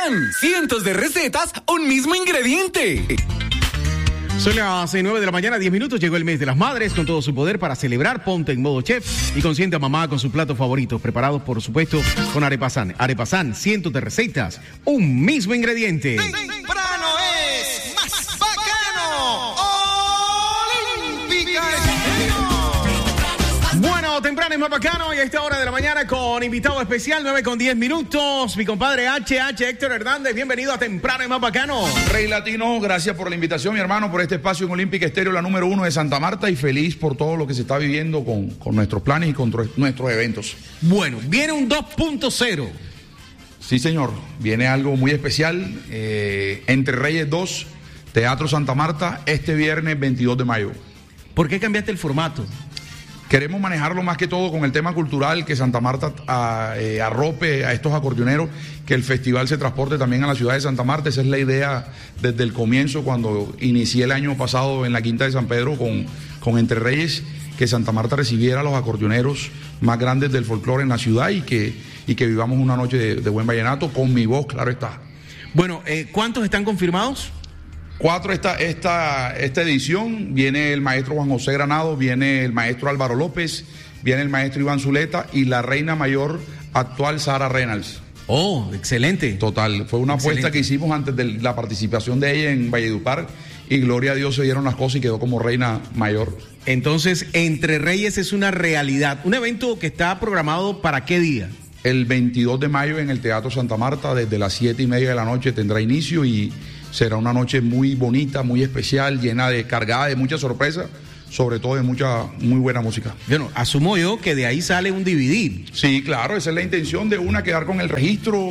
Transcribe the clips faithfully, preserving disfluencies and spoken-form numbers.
Mapacán. Cientos de recetas, un mismo ingrediente. Son las nueve de la mañana, diez minutos. Llegó el mes de las madres con todo su poder para celebrar. Ponte en modo chef y consiente a mamá con sus platos favoritos, preparados por supuesto con Arepazán. Arepazán, cientos de recetas, un mismo ingrediente. Temprano es más bacano. Olímpica Estéreo. Bueno, temprano es más bacano y a esta hora de la mañana con invitado especial, nueve con diez minutos. Mi compadre H H Héctor Hernández, bienvenido a Temprano es más bacano. Rey Latino, gracias por la invitación, mi hermano, por este espacio en Olímpica Estéreo, la número uno de Santa Marta, y feliz por todo lo que se está viviendo con, con nuestros planes y con nuestros eventos. Bueno, viene un dos punto cero. Sí, señor, viene algo muy especial. Eh, Entre Reyes dos, Teatro Santa Marta, este viernes veintidós de mayo. ¿Por qué cambiaste el formato? Queremos manejarlo más que todo con el tema cultural, que Santa Marta a, eh, arrope a estos acordeoneros, que el festival se transporte también a la ciudad de Santa Marta. Esa es la idea desde el comienzo, cuando inicié el año pasado en la Quinta de San Pedro con, con Entre Reyes, que Santa Marta recibiera a los acordeoneros más grandes del folclore en la ciudad y que, y que vivamos una noche de, de buen vallenato, con mi voz, claro está. Bueno, eh, ¿cuántos están confirmados? Cuatro esta, esta, esta edición. Viene el maestro Juan José Granado, viene el maestro Álvaro López, viene el maestro Iván Zuleta y la reina mayor actual Sara Reynolds. Oh, excelente. Total, fue una Excelente. apuesta que hicimos antes de la participación de ella en Valledupar y gloria a Dios se dieron las cosas y quedó como reina mayor. Entonces, Entre Reyes es una realidad, un evento que está programado ¿para qué día? El veintidós de mayo en el Teatro Santa Marta, desde las siete y media de la noche tendrá inicio y será una noche muy bonita, muy especial, llena de, cargada de mucha sorpresa, sobre todo de mucha, muy buena música. Bueno, asumo yo que de ahí sale un D V D. Sí, claro, esa es la intención de una, quedar con el registro,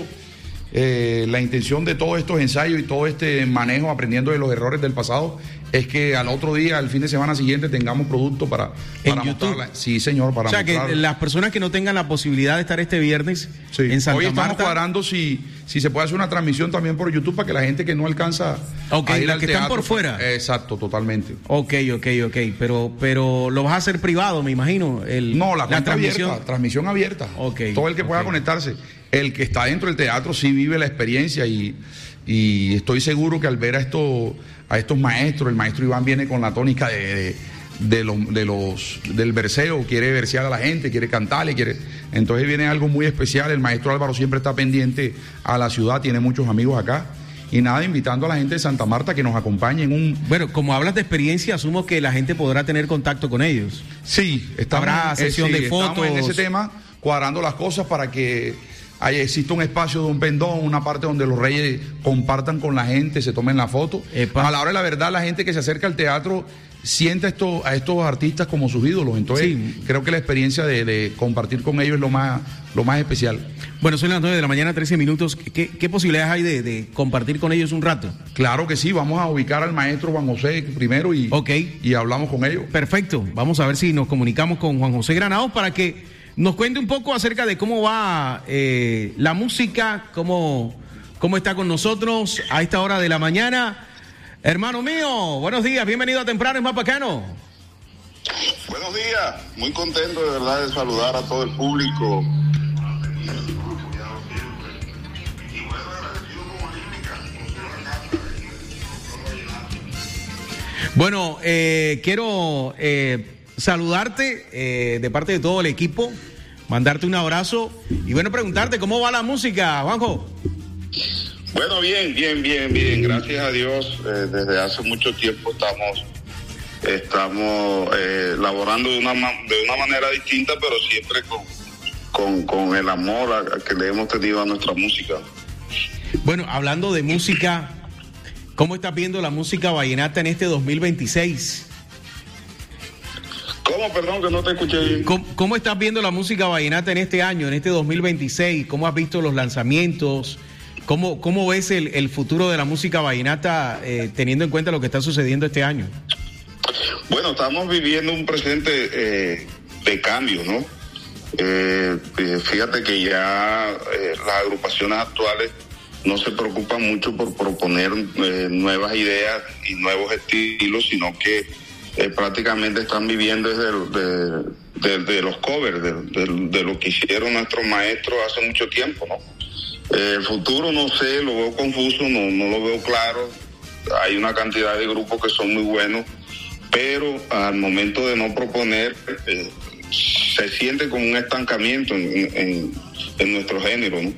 eh, la intención de todos estos ensayos y todo este manejo, aprendiendo de los errores del pasado, es que al otro día, al fin de semana siguiente, tengamos producto para, para ¿En YouTube? mostrarla. Sí, señor, para O sea, mostrarla. que las personas que no tengan la posibilidad de estar este viernes Sí. en Santa Hoy estamos Marta... cuadrando si, si se puede hacer una transmisión también por YouTube para que la gente que no alcanza Ok, a ir las al que están teatro, por fuera. Exacto, totalmente. Ok, ok, ok, pero, pero lo vas a hacer privado, me imagino. El, No, la, cuenta transmisión. abierta, transmisión abierta. Ok, Todo el que pueda ok. conectarse. El que está dentro del teatro sí vive la experiencia y, y estoy seguro que al ver a estos, a estos maestros, el maestro Iván viene con la tónica de, de, de los, de los, del verseo, quiere versear a la gente, quiere cantarle, quiere... Entonces viene algo muy especial. El maestro Álvaro siempre está pendiente a la ciudad, tiene muchos amigos acá. Y nada, invitando a la gente de Santa Marta que nos acompañe en un... Bueno, como hablas de experiencia, asumo que la gente podrá tener contacto con ellos. Sí, estamos, Habrá eh, sesión sí, de estamos fotos. en ese tema, cuadrando las cosas para que haya, exista un espacio de un pendón, una parte donde los reyes compartan con la gente, se tomen la foto. Epa. A la hora de la verdad, la gente que se acerca al teatro siente a estos, a estos artistas como sus ídolos. Entonces, Sí. creo que la experiencia de, de compartir con ellos es lo más, lo más especial. Bueno, son las nueve de la mañana, trece minutos. ¿Qué, qué posibilidades hay de, de compartir con ellos un rato? Claro que sí, vamos a ubicar al maestro Juan José primero y, Ok. y hablamos con ellos. Perfecto. Vamos a ver si nos comunicamos con Juan José Granados para que nos cuente un poco acerca de cómo va eh, la música, cómo, cómo está con nosotros a esta hora de la mañana. Hermano mío, buenos días, bienvenido a Temprano es más bacano. Buenos días, muy contento de verdad de saludar a todo el público. Bueno, eh, quiero eh, saludarte eh, de parte de todo el equipo, mandarte un abrazo y bueno, preguntarte cómo va la música, Juanjo. Bueno, bien, bien, bien, bien, gracias a Dios. Eh, desde hace mucho tiempo estamos estamos eh, laborando de una ma- de una manera distinta, pero siempre con, con, con el amor a, a que le hemos tenido a nuestra música. Bueno, hablando de música, ¿cómo estás viendo la música vallenata en este dos mil veintiséis? ¿Cómo? Perdón, que no te escuché bien. ¿Cómo, cómo estás viendo la música vallenata en este año, en este dos mil veintiséis? ¿Cómo has visto los lanzamientos? ¿Cómo, cómo ves el, el futuro de la música vallenata eh, teniendo en cuenta lo que está sucediendo este año? Bueno, estamos viviendo un presente eh, de cambio, ¿no? Eh, fíjate que ya eh, las agrupaciones actuales no se preocupan mucho por proponer eh, nuevas ideas y nuevos estilos, sino que eh, prácticamente están viviendo desde de, de, de los covers, de, de, de lo que hicieron nuestros maestros hace mucho tiempo, ¿no? Eh, el futuro no sé, lo veo confuso, no, no lo veo claro. Hay una cantidad de grupos que son muy buenos, pero al momento de no proponer, eh, se siente como un estancamiento en, en, en nuestro género, ¿no?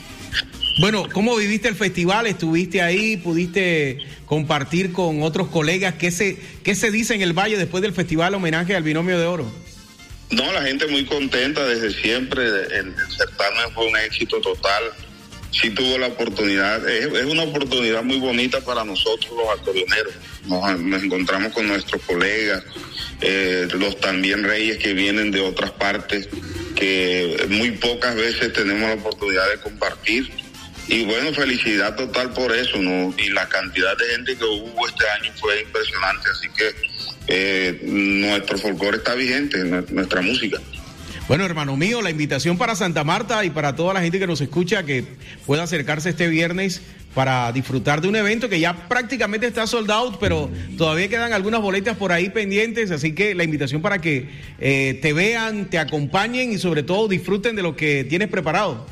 Bueno, ¿cómo viviste el festival? ¿Estuviste ahí? ¿Pudiste compartir con otros colegas? ¿Qué se, qué se dice en el Valle después del festival homenaje al Binomio de Oro? No, la gente muy contenta desde siempre. El, el certamen fue un éxito total. Sí tuvo la oportunidad, es, es una oportunidad muy bonita para nosotros los acordeoneros. Nos, nos encontramos con nuestros colegas, eh, los también reyes que vienen de otras partes, que muy pocas veces tenemos la oportunidad de compartir. Y bueno, felicidad total por eso, ¿no? Y la cantidad de gente que hubo este año fue impresionante, así que eh, nuestro folclore está vigente, nuestra música. Bueno, hermano mío, la invitación para Santa Marta y para toda la gente que nos escucha que pueda acercarse este viernes para disfrutar de un evento que ya prácticamente está sold out, pero todavía quedan algunas boletas por ahí pendientes, así que la invitación para que eh, te vean, te acompañen y sobre todo disfruten de lo que tienes preparado.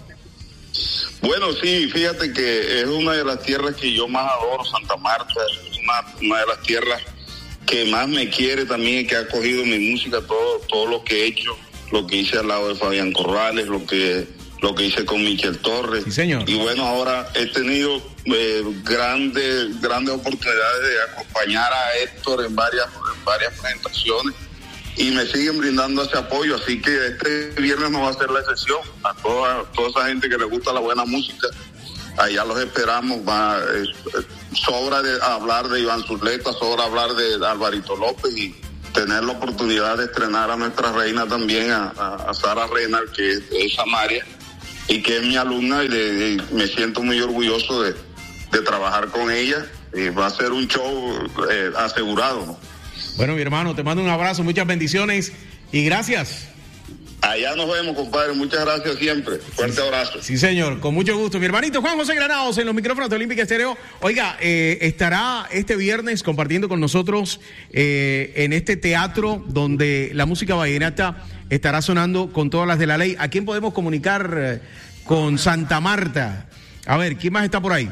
Bueno, sí, fíjate que es una de las tierras que yo más adoro, Santa Marta, es una, una de las tierras que más me quiere también, que ha cogido mi música, todo, todo lo que he hecho, lo que hice al lado de Fabián Corrales, lo que lo que hice con Michel Torres. Sí, señor. Y bueno, ahora he tenido eh, grandes grandes oportunidades de acompañar a Héctor en varias, en varias presentaciones y me siguen brindando ese apoyo, así que este viernes no va a ser la excepción. A toda, toda esa gente que le gusta la buena música, allá los esperamos. Va, eh, sobra de hablar de Iván Zuleta, sobra hablar de Alvarito López y tener la oportunidad de estrenar a nuestra reina también, a, a, a Sara Renal, que es, es Samaria, y que es mi alumna, y, de, y me siento muy orgulloso de, de trabajar con ella. Y va a ser un show eh, asegurado, ¿no? Bueno, mi hermano, te mando un abrazo, muchas bendiciones y gracias. Allá nos vemos, compadre. Muchas gracias siempre. Fuerte abrazo. Sí, señor, con mucho gusto. Mi hermanito Juan José Granados en los micrófonos de Olímpica Estéreo. Oiga, eh, estará este viernes compartiendo con nosotros eh, en este teatro donde la música vallenata estará sonando con todas las de la ley. ¿A quién podemos comunicar eh, con Santa Marta? A ver, ¿quién más está por ahí?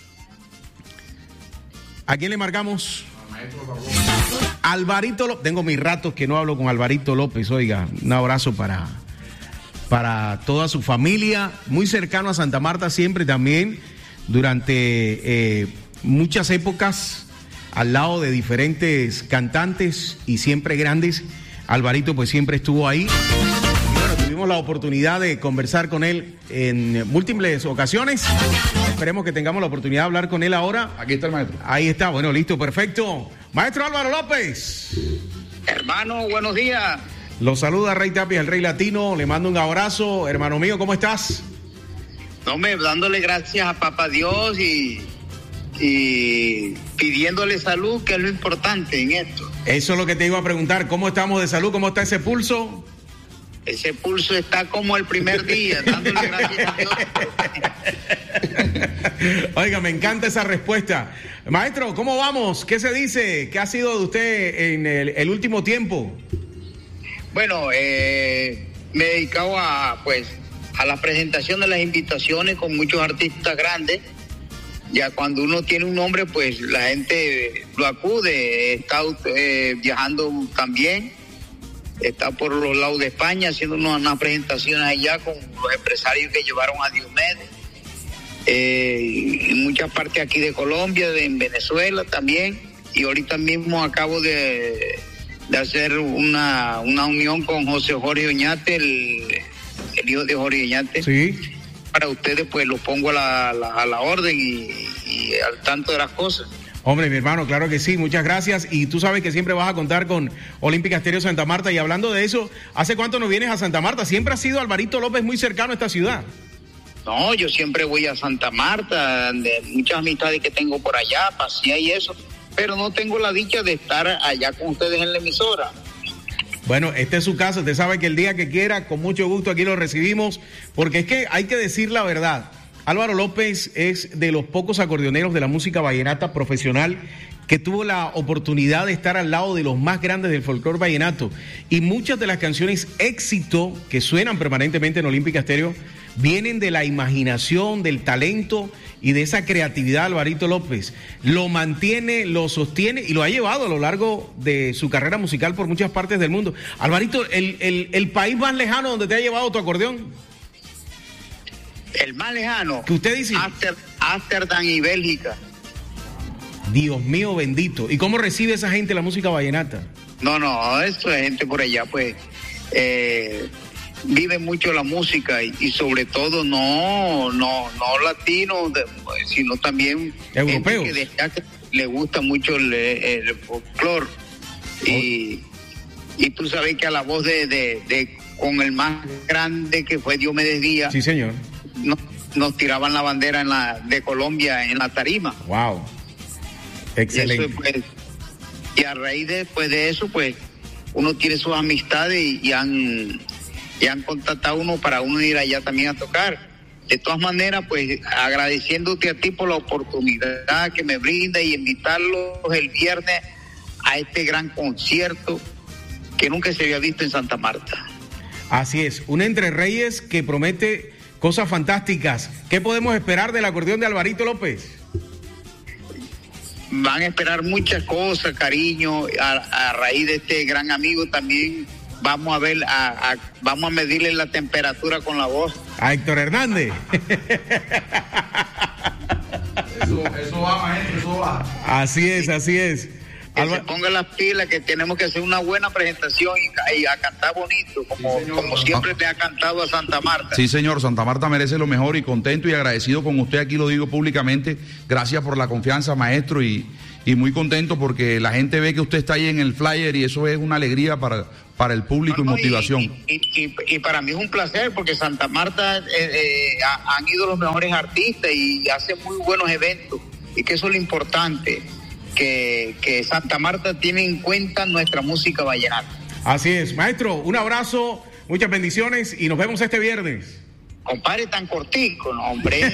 ¿A quién le marcamos? Alvarito López. Tengo mis ratos que no hablo con Alvarito López. Oiga, un abrazo para, para toda su familia, muy cercano a Santa Marta siempre también, durante eh, muchas épocas, al lado de diferentes cantantes y siempre grandes. Alvarito pues siempre estuvo ahí. Y bueno, tuvimos la oportunidad de conversar con él en múltiples ocasiones. Esperemos que tengamos la oportunidad de hablar con él ahora. Aquí está el maestro. Ahí está, bueno, listo, perfecto. Maestro Álvaro López. Hermano, buenos días. Lo saluda Rey Tapia, el Rey Latino. Le mando un abrazo. Hermano mío, ¿cómo estás? No, me dándole gracias a Papá Dios y, y pidiéndole salud, que es lo importante en esto. Eso es lo que te iba a preguntar. ¿Cómo estamos de salud? ¿Cómo está ese pulso? Ese pulso está como el primer día, dándole gracias a Dios. Oiga, me encanta esa respuesta. Maestro, ¿cómo vamos? ¿Qué se dice? ¿Qué ha sido de usted en el, el último tiempo? Bueno, eh, me he dedicado a, pues, a la presentación de las invitaciones con muchos artistas grandes. Ya cuando uno tiene un nombre, pues la gente lo acude. He estado eh, viajando también. Está por los lados de España haciendo unas, unas presentaciones allá con los empresarios que llevaron a Diomedes. Eh, en muchas partes aquí de Colombia, de, en Venezuela también. Y ahorita mismo acabo de, de hacer una, una unión con José Jorge Oñate, el, el hijo de Jorge Oñate. Sí. Para ustedes, pues los pongo a la, la, a la orden y, y al tanto de las cosas. Hombre, mi hermano, claro que sí, muchas gracias. Y tú sabes que siempre vas a contar con Olímpica Estéreo Santa Marta. Y hablando de eso, ¿hace cuánto no vienes a Santa Marta? Siempre ha sido Alvarito López muy cercano a esta ciudad. No, yo siempre voy a Santa Marta, de muchas amistades que tengo por allá, pasé y eso, pero no tengo la dicha de estar allá con ustedes en la emisora. Bueno, este es su caso, usted sabe que el día que quiera, con mucho gusto aquí lo recibimos, porque es que hay que decir la verdad. Álvaro López es de los pocos acordeoneros de la música vallenata profesional que tuvo la oportunidad de estar al lado de los más grandes del folclore vallenato. Y muchas de las canciones éxito que suenan permanentemente en Olímpica Estéreo, vienen de la imaginación, del talento y de esa creatividad. Alvarito López lo mantiene, lo sostiene y lo ha llevado a lo largo de su carrera musical por muchas partes del mundo. Alvarito, el, el, el país más lejano donde te ha llevado tu acordeón. El más lejano. ¿Qué usted dice? Ámsterdam y Bélgica. Dios mío bendito. ¿Y cómo recibe esa gente la música vallenata? No, no, esto es gente por allá, pues, eh, vive mucho la música y, y sobre todo no, no, no latinos, de, sino también europeos, gente que, de, que le gusta mucho el, el folclore. Oh. Y, y tú sabes que a la voz de, de, de con el más grande que fue Diomedes Díaz. Sí, señor. Nos, nos tiraban la bandera en la, de Colombia en la tarima. Wow. Excelente. Y, eso, pues, y a raíz de, pues, de eso, pues, uno tiene sus amistades y, y han y han contactado a uno para uno ir allá también a tocar. De todas maneras, pues, agradeciéndote a ti por la oportunidad que me brinda y invitarlos el viernes a este gran concierto que nunca se había visto en Santa Marta. Así es, un Entre Reyes que promete cosas fantásticas. ¿Qué podemos esperar del acordeón de Alvarito López? Van a esperar muchas cosas, cariño, a, a raíz de este gran amigo también vamos a ver, a, a, vamos a medirle la temperatura con la voz. A Héctor Hernández. Eso, eso va, maestro, eso va. Así es, así es. Que Alba... se ponga las pilas, que tenemos que hacer una buena presentación y, y a cantar bonito, como, sí, como siempre le ha cantado a Santa Marta. Sí, señor, Santa Marta merece lo mejor y contento y agradecido con usted, aquí lo digo públicamente, gracias por la confianza, maestro, y, y muy contento porque la gente ve que usted está ahí en el flyer y eso es una alegría para, para el público no, no, y motivación. Y, y, y, y para mí es un placer porque Santa Marta eh, eh, ha, han ido los mejores artistas y hacen muy buenos eventos y que eso es lo importante. Que, que Santa Marta tiene en cuenta nuestra música vallenata. Así es, maestro, un abrazo, muchas bendiciones y nos vemos este viernes. Compadre, tan cortico, no, hombre.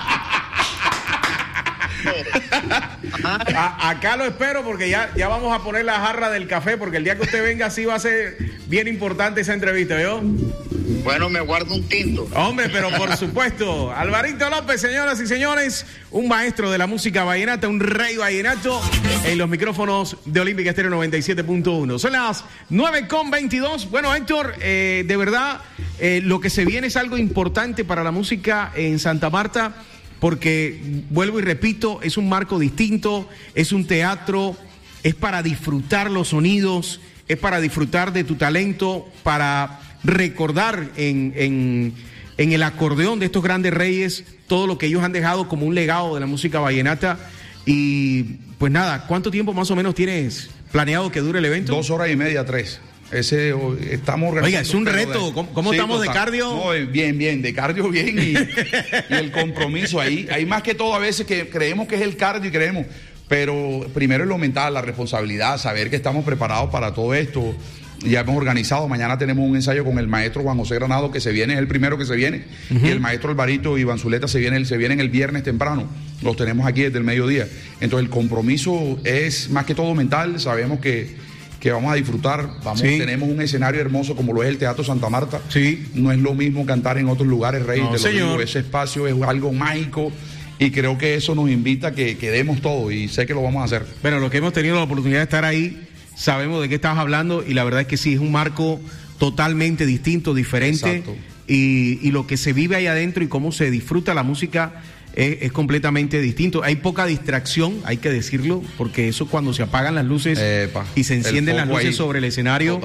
a, acá lo espero porque ya, ya vamos a poner la jarra del café porque el día que usted venga sí va a ser bien importante esa entrevista, ¿vio? Bueno, me guardo un tinto. Hombre, pero por supuesto, Alvarito López, señoras y señores, un maestro de la música vallenata, un rey vallenato en los micrófonos de Olímpica Estéreo noventa y siete punto uno. Son las nueve con veintidós. Bueno, Héctor, eh, de verdad, eh, lo que se viene es algo importante para la música en Santa Marta, porque, vuelvo y repito, es un marco distinto, es un teatro, es para disfrutar los sonidos, es para disfrutar de tu talento, para recordar en, en, en el acordeón de estos grandes reyes todo lo que ellos han dejado como un legado de la música vallenata. Y pues nada, ¿cuánto tiempo más o menos tienes planeado que dure el evento? Dos horas y media, tres. Ese, estamos organizando. Oiga, es un reto. De, ¿Cómo, cómo sí, estamos total, de cardio? No, bien, bien, de cardio bien y, y el compromiso ahí. Hay más que todo a veces que creemos que es el cardio y creemos, pero primero es lo mental, la responsabilidad, saber que estamos preparados para todo esto. Ya hemos organizado, mañana tenemos un ensayo con el maestro Juan José Granado que se viene, es el primero que se viene, uh-huh. y el maestro Alvarito Iván Zuleta se viene, se vienen el viernes temprano, los tenemos aquí desde el mediodía. Entonces el compromiso es más que todo mental, sabemos que, que vamos a disfrutar, vamos, sí. tenemos un escenario hermoso como lo es el Teatro Santa Marta, sí. no es lo mismo cantar en otros lugares, Rey, no, te lo digo, ese espacio es algo mágico. Y creo que eso nos invita a que, que demos todo y sé que lo vamos a hacer. Bueno, lo que hemos tenido la oportunidad de estar ahí, sabemos de qué estabas hablando y la verdad es que sí, es un marco totalmente distinto, diferente. Y, y lo que se vive ahí adentro y cómo se disfruta la música es, es completamente distinto. Hay poca distracción, hay que decirlo, porque eso cuando se apagan las luces Epa, y se encienden las luces ahí sobre el escenario,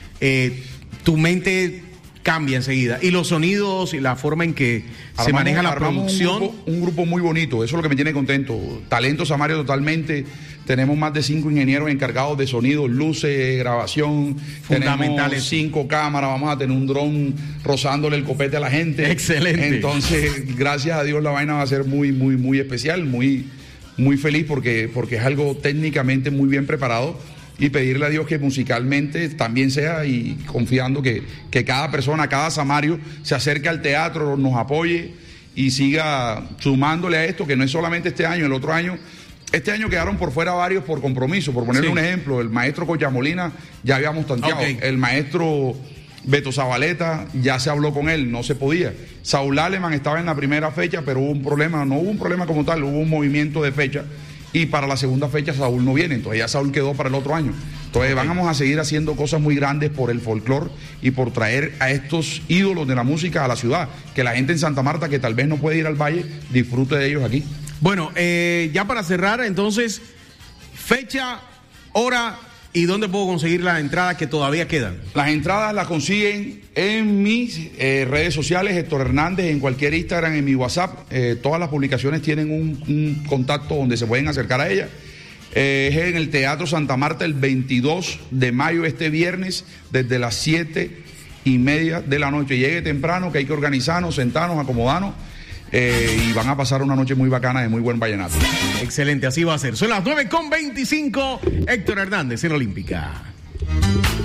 eh, tu mente cambia enseguida. Y los sonidos y la forma en que armamos, se maneja la producción. Un grupo, un grupo muy bonito, eso es lo que me tiene contento. Talento Samario totalmente. Tenemos más de cinco ingenieros encargados de sonido, luces, grabación. Fundamentales. Tenemos cinco cámaras, vamos a tener un dron rozándole el copete a la gente. Excelente. Entonces, gracias a Dios la vaina va a ser muy, muy, muy especial, muy, muy feliz porque, porque es algo técnicamente muy bien preparado. Y pedirle a Dios que musicalmente también sea y confiando que, que cada persona, cada samario se acerque al teatro, nos apoye y siga sumándole a esto, que no es solamente este año, el otro año. Este año quedaron por fuera varios por compromiso, por ponerle sí. un ejemplo, el maestro Collamolina ya habíamos tanteado, okay. el maestro Beto Zabaleta, ya se habló con él, no se podía. Saúl Aleman estaba en la primera fecha, pero hubo un problema, no hubo un problema como tal, hubo un movimiento de fecha y para la segunda fecha Saúl no viene, entonces ya Saúl quedó para el otro año. Entonces vamos a seguir haciendo cosas muy grandes por el folclore y por traer a estos ídolos de la música a la ciudad, que la gente en Santa Marta que tal vez no puede ir al Valle, disfrute de ellos aquí. Bueno, eh, ya para cerrar, entonces, fecha, hora y dónde puedo conseguir las entradas que todavía quedan. Las entradas las consiguen en mis eh, redes sociales, Héctor Hernández, en cualquier Instagram, en mi WhatsApp. Eh, todas las publicaciones tienen un, un contacto donde se pueden acercar a ellas. Eh, es en el Teatro Santa Marta el veintidós de mayo, este viernes, desde las siete y media de la noche. Llegue temprano, que hay que organizarnos, sentarnos, acomodarnos. Eh, y van a pasar una noche muy bacana de muy buen vallenato. Excelente, así va a ser. Son las nueve con veinticinco. Héctor Hernández en Olímpica.